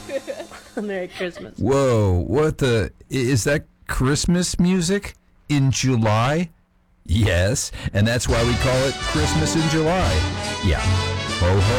Merry Christmas. Whoa, what the? Is that Christmas music in July? Yes, and that's why we call it Christmas in July. Yeah. Ho, ho.